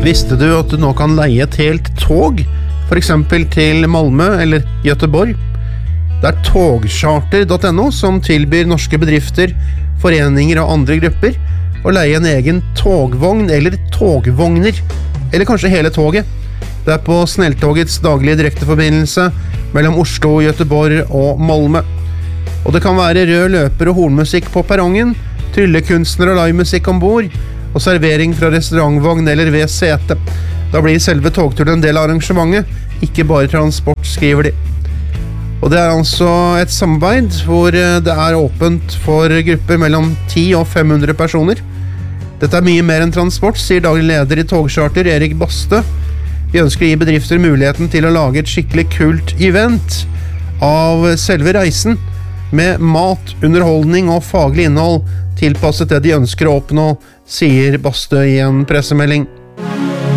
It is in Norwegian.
Visste du at du nå kan leie et helt tog, for eksempel til Malmö eller Göteborg? Det er togcharter.no som tilbyr norske bedrifter, foreninger og andre grupper å leie en egen togvogn eller togvogner, eller kanskje hele toget. Det er på Snälltågets daglige direkteforbindelse mellom Oslo, Göteborg og Malmö. Og det kan være rød løper og hornmusikk på perrongen, tryllekunstner og livemusikk ombord, og servering fra restaurantvogn eller ved sete. Da blir selve togturen en del av arrangementet, ikke bare transport, skriver de. Og det er altså et samarbeid hvor det er åpent for grupper mellom 10 og 500 personer. Dette er mye mer enn transport, sier daglig leder i Togcharter, Erik Bastø. Vi ønsker å gi bedrifter muligheten til å lage et skikkelig kult event av selve reisen, med mat, underholdning og faglig innhold tilpasset det de ønsker å oppnå, sier Bastø i en pressemelding.